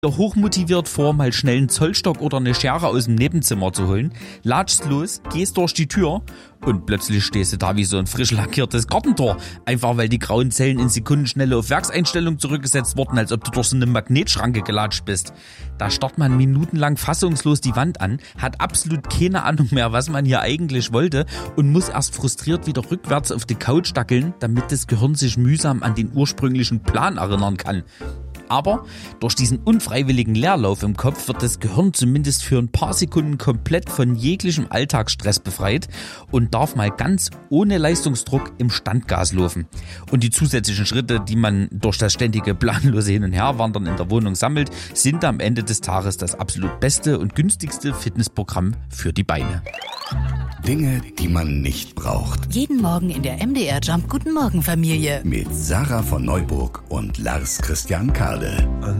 hochmotiviert vor, mal schnell einen Zollstock oder eine Schere aus dem Nebenzimmer zu holen, latschst los, gehst durch die Tür und plötzlich stehst du da wie so ein frisch lackiertes Gartentor. Einfach weil die grauen Zellen in Sekundenschnelle auf Werkseinstellung zurückgesetzt wurden, als ob du durch so eine Magnetschranke gelatscht bist. Da starrt man minutenlang fassungslos die Wand an, hat absolut keine Ahnung mehr, was man hier eigentlich wollte und muss erst frustriert wieder rückwärts auf die Couch dackeln, damit das Gehirn sich mühsam an den ursprünglichen Plan erinnern kann. Aber durch diesen unfreiwilligen Leerlauf im Kopf wird das Gehirn zumindest für ein paar Sekunden komplett von jeglichem Alltagsstress befreit und darf mal ganz ohne Leistungsdruck im Standgas laufen. Und die zusätzlichen Schritte, die man durch das ständige planlose Hin- und Herwandern in der Wohnung sammelt, sind am Ende des Tages das absolut beste und günstigste Fitnessprogramm für die Beine. Dinge, die man nicht braucht. Jeden Morgen in der MDR Jump Guten Morgen Familie. Mit Sarah von Neuburg und Lars Christian Kade.